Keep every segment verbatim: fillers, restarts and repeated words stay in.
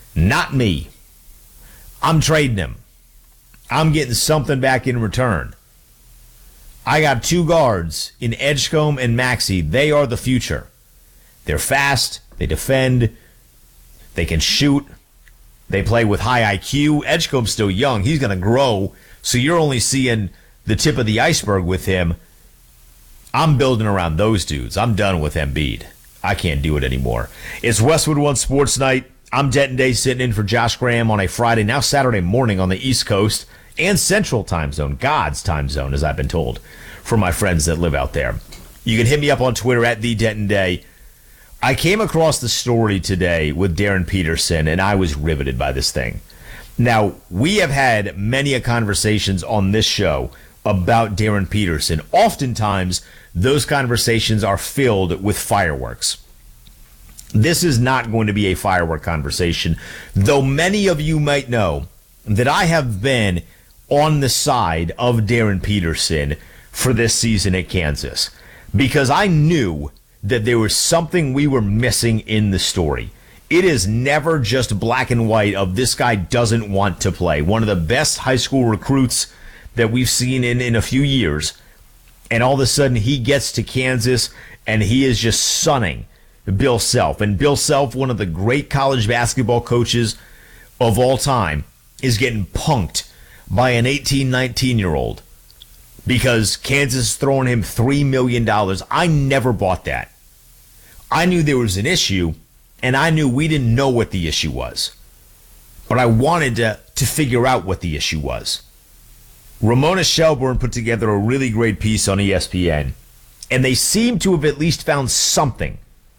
Not me. I'm trading him. I'm getting something back in return. I got two guards in Edgecombe and Maxey. They are the future. They're fast. They defend. They can shoot. They play with high I Q. Edgecombe's still young. He's going to grow. So you're only seeing the tip of the iceberg with him. I'm building around those dudes. I'm done with Embiid. I can't do it anymore. It's Westwood One Sports Night. I'm Denton Day sitting in for Josh Graham on a Friday, now Saturday morning on the East Coast and Central Time Zone, God's time zone, as I've been told, from my friends that live out there. You can hit me up on Twitter at the Denton Day. I came across the story today with Darren Peterson, and I was riveted by this thing. Now, we have had many a conversations on this show about Darren Peterson. Oftentimes, those conversations are filled with fireworks. This is not going to be a firework conversation, though many of you might know that I have been on the side of Darren Peterson for this season at Kansas, because I knew that there was something we were missing in the story. It is never just black and white of this guy doesn't want to play. One of the best high school recruits that we've seen in, in a few years, and all of a sudden he gets to Kansas and he is just sunning Bill Self. And Bill Self, one of the great college basketball coaches of all time, is getting punked by an eighteen, nineteen-year-old because Kansas is throwing him three million dollars. I never bought that. I knew there was an issue, and I knew we didn't know what the issue was. But I wanted to, to figure out what the issue was. Ramona Shelburne put together a really great piece on E S P N, and they seem to have at least found something.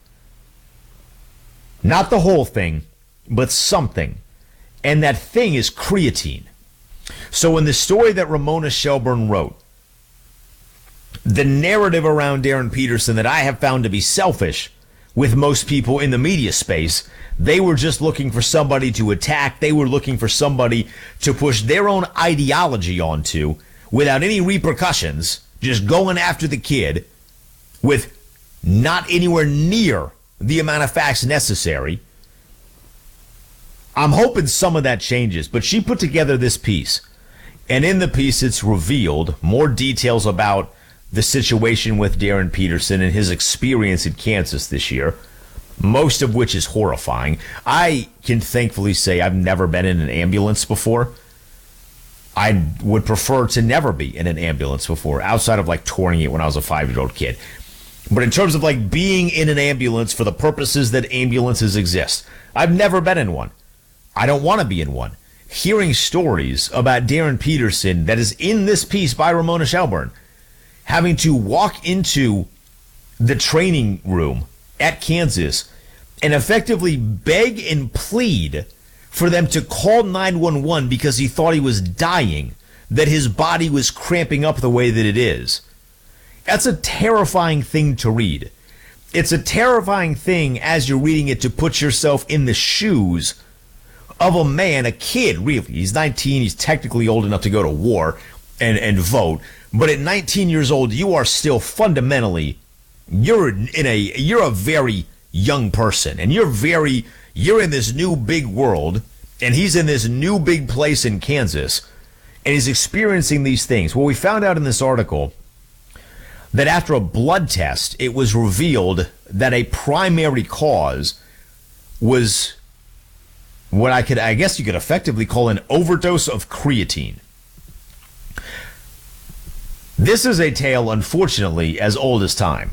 Not the whole thing, but something. And that thing is creatine. So in the story that Ramona Shelburne wrote, the narrative around Darren Peterson that I have found to be selfish with most people in the media space, they were just looking for somebody to attack. They were looking for somebody to push their own ideology onto without any repercussions, just going after the kid with not anywhere near the amount of facts necessary. I'm hoping some of that changes, but she put together this piece, and in the piece it's revealed more details about the situation with Darren Peterson and his experience in Kansas this year, most of which is horrifying. I can thankfully say I've never been in an ambulance before. I would prefer to never be in an ambulance before, outside of like touring it when I was a five-year-old kid. But in terms of like being in an ambulance for the purposes that ambulances exist, I've never been in one. I don't want to be in one. Hearing stories about Darren Peterson that is in this piece by Ramona Shelburne, having to walk into the training room at Kansas and effectively beg and plead for them to call nine one one because he thought he was dying, that his body was cramping up the way that it is. That's a terrifying thing to read. It's a terrifying thing as you're reading it to put yourself in the shoes of a man, a kid, really. He's nineteen. He's technically old enough to go to war and, and vote. But at nineteen years old, you are still fundamentally, you're in a, you're a very young person. And you're very, you're in this new big world. And he's in this new big place in Kansas. And he's experiencing these things. Well, we found out in this article that after a blood test, it was revealed that a primary cause was what I could, I guess you could effectively call an overdose of creatine. This is a tale, unfortunately, as old as time.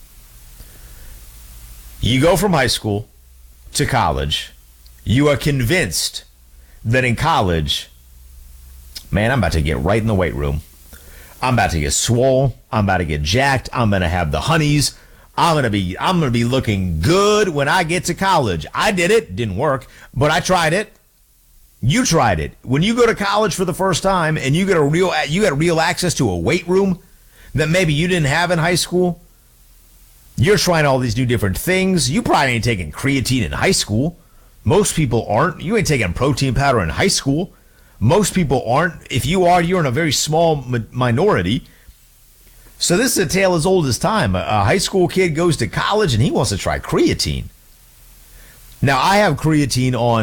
You go from high school to college. You are convinced that in college, man, I'm about to get right in the weight room. I'm about to get swole. I'm about to get jacked. I'm going to have the honeys. I'm going to be I'm going to be looking good when I get to college. I did it. Didn't work, but I tried it. You tried it. When you go to college for the first time and you get a real you got real access to a weight room that maybe you didn't have in high school, you're trying all these new different things. You probably ain't taking creatine in high school. Most people aren't. You ain't taking protein powder in high school. Most people aren't. If you are, you're in a very small mi- minority. So this is a tale as old as time. A, a high school kid goes to college and he wants to try creatine. Now, I have creatine on